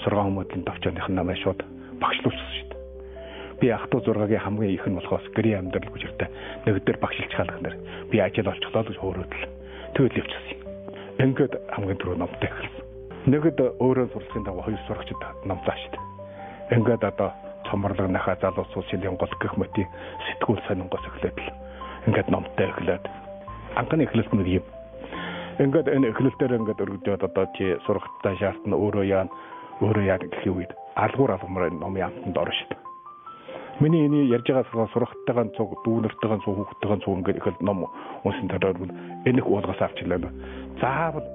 6 хүмүүлийн товчооных нь намайг шууд багшлуулсан шүү дээ. Би ах トゥ 6-гийн хамгийн их нь болохоос гэрийн амьдрал гүжиртэй нэгдэр багшилж хаалгах нэр би ажил олчихлоо гэж хөөрөөдөл тэгэл явчихсан. Ингээд хамгийн түрүү номтой эхэлсэн. Нэгд өөрөө сурлагын дагуу хоёр сурагчид номлоо шүү дээ. Ингээд одоо цоморлог нахаа залуус улсын гол гэх мэт сэтгүүл сонингоос эхлээд л ингээд номтой эхлээд анхны эхлэлт нь юм. Ингээд энэ эхлэлтээр ингээд өргөдөд одоо чи сургалтаа шаардна өөрөө яа гэх үед алгуур алмаар номын амтанд орно шүү дээ. Миний энэ ярьж байгаа сургалтайгаа цуг дүүнэртэйгээ цуг хүүхдтэйгээ цуг ингээд их ном унсан төрөөр энэ их уулгаас авчлаа. Заавал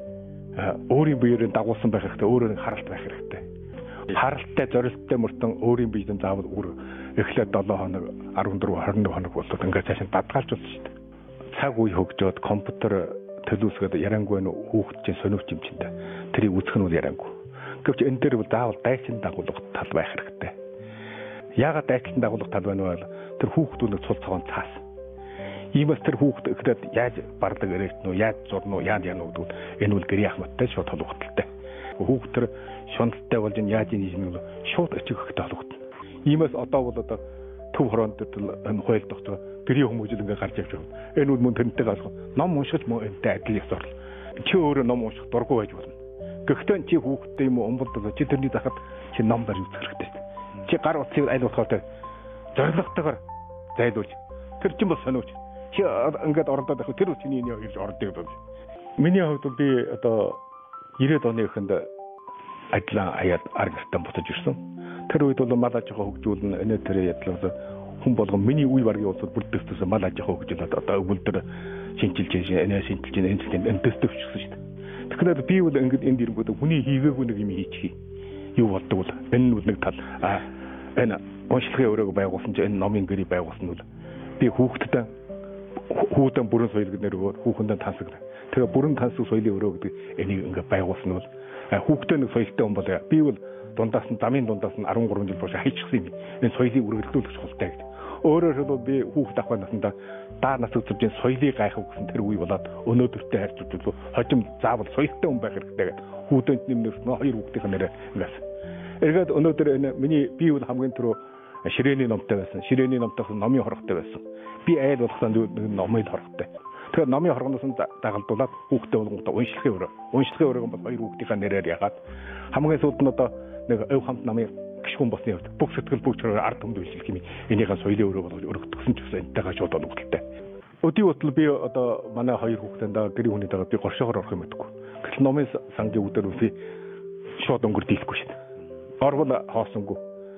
өөрийн биеэрээ дагуулсан байх хэрэгтэй, өөрөө харалт байх хэрэгтэй. Харалттай зорилттой мөртөн өөрийн биедээ заавал эхлээд 7 хоног 14 21 хоног болоод ингээд цааш нь бадгаалжуулсан шүү дээ. Цаг үе хөгжөөд компьютер төлөвлөсгөөд ярангүй хүүхдийн сониуч юм чинь тэрийг үзэх нь ярангүй. Гэвч энэ дээр бол заавал дайчин дагуулга тал байх хэрэгтэй. Яагаад дайчин дагуулга тал байна вэ? Тэр хүүхдүүнээ цул цагаан цаас. Иймээс тэр хүүхд ихлээд яаж бардаг ирээч нөө, яаж зурна уу, яаж яана гэдэг энэ үл гэрийн ахмадтай шууд холбогдолтой. Хүүхд тэр шуналтай болж яаж ийм шууд очих хэрэгтэй холбогдно. Иймээс одоо бол төв хороонд энэ хойл тогтоо гэрийн хүмүүжил ингээ гарч явж байгаа. Энэ үл мөн тэрнтэй гаалах ном уншиж мөн энтэй адил ёс орл. Чи өөрөө ном унших дургүй байж болно. Гэхдээ чи хүүхдтэй юм уу умбалд чи тэрний захад чи ном барь үзэх хэрэгтэй. Чи гар утсыг аль болохотой зоригтойгоор зайлуулж тэр чинь бол сониуч. Чи ингээд ордоод байх тэр чиний энэ ирж ордог бол. Миний хувьд би одоо 90-ад оны эхэнд ажлаа аяад аргастан буцаж ирсэн. Тэр үед бол мал аж ахуй хөгжүүлнэ энэ тэр ядлаа хүн болгон миний үе баргийн улсад бүрдэгдсэн мал аж ахуй хөгжүүлээд одоо өвөлдөр шинжилж энэ төстөвчсөн шүү дээ. Тэгэхээр би бол ингээд энд ирэнгүүт хүний хийгээгүй нэг юм хийчих юу болдог бол энэ нэг тал энэ уншлагын өрөөг байгуулсан чинь энэ номын гэрээ байгуулсан нь би хүүхдэн бүрэн соёл гэдэг нэрээр хүүхэндээ тансаг. Тэгээ бүрэн тансаг соёлын өрөө гэдэг энийг ингээд байгуулсан нь хүүхдээ нэг соёлтой хүн бол би бол дундаас нь замын дундаас нь 13 жил болж хайчихсан юм. Энэ соёлыг үргэлжлүүлэх чухалтай гэдэг. Өөрөөр хэлбэл би хүүхд ахуй насндаа даа нас үзүүлж соёлыг гайхав гэсэн тэр үе болоод өнөөдөртөө харьцуулбал хожим заавал соёлтой хүн байх хэрэгтэй гэдэг. Хүүдэнд нэмнээс нь хоёр хүүхдийн нэрээ ингээс. Эргээд өнөөдөр энэ миний би бол хамгийн түрүү ширээний номтой байсан. Ширээний номтойс номын хорогтой байсан. Би айл болохсан номын хорогтой. Тэгэхээр номын хоргоноос нь дагалдуулаад хүүхдээ болгонгоо уншлагын өрөө. Уншлагын өрөөг бол хоёр хүүхдийн нэрээр ягаад хамгийн сүүлд нь одоо нэг өв хамт намын гişгүн босны хувьд бүх сэтгэл бүгд ард түмэнд үйлчлэх юм. Энийгээ соёлын өрөө болгож өргөдгсөн ч гэсэн энтэйгээ шууд олгодолтой. Өдий утал би одоо манай хоёр хүүхдэндээ гэрийн хүний дагаад би горшоогоор орох юм гэдэггүй. Гэтэл номын сангийн үдээр үгүй шууд өнгөр дийлэхгүй шин. Орвол хоосонгүй.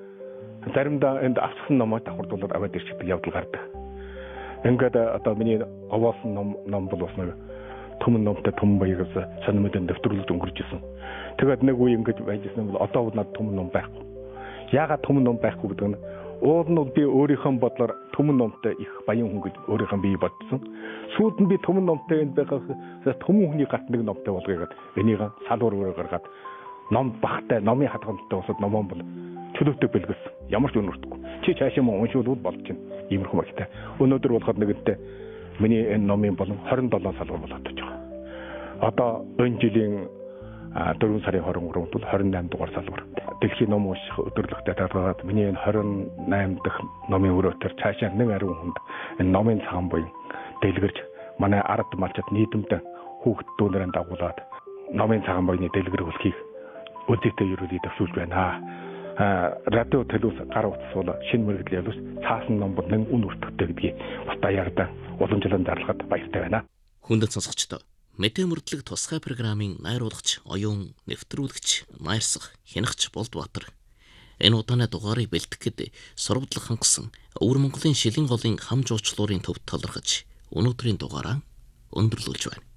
Заримдаа энд авсан номоо давхардуулаад аваад ирчихдэг явдал гардаг. Ингээд одоо миний овоосон ном бол бас нэг төмөн номтой төмөн баягаас санамдын дэвтрлэлд өнгөрч исэн. Тэгээд нэг үе ингэж байжсэн бол одоо бол над төмөн ном байхгүй. Яагаад төмөн ном байхгүй гэдэг нь уул нь би өөрийнхөө бодлоор төмөн номтой их баян хүн гэж өөрийнхөө бие бодсон. Сүүлд нь би төмөн номтой энд байхаас төмөн хүний гарт нэг номтой болгоёгаад энийг салуур өрөө гаргаад ном багтай номын хадгаламжтай усад номон бол чөлөөтэй бэлгэлсэн. Ямар ч өнөртөхгүй. Чи цаашаа мөн уншуулбал болж чинь иймэрхүү магтай. Өнөөдөр болоход нэгэнтээ миний энэ номын болон 27 салбар болоод байгаа. Одоо энэ жилийн 4 сарын 23-нд бол 28 дугаар салбар. Дэлхийн ном унших өдөрлөгтэй талбараад миний энэ 28 дахь номын өрөөтөр цаашаа 1 ариун хүнд энэ номын цагаан буян дэлгэрж манай ард малчид нийтэмдэн хүүхдүүднэрэн дагуулад номын цагаан буяны дэлгэр хөлхийг өдөртөө ерөөлөй төвшүүлж байна. Радио телевиз гар утсуул шинэ мэрэгдэл явуулж цаасан ном бол нэг үн өртөгтэй гэдгийг бас даяараа уламжлалт дарлагад баяртай байна. Хүндэт сонсогчдоо мэдээ мөрдлөг тусгай програмын найруулагч, оюун нэвтрүүлэгч, найрсах, хянагч Болдбаатар энэ удааны дугаарыг бэлтгэхэд сурвалдлах хангасан Өвөр Монголын шилэн голын хам жуучлуурын төвд талархаж өнөөдрийн дугаараа өндөрлүүлж байна.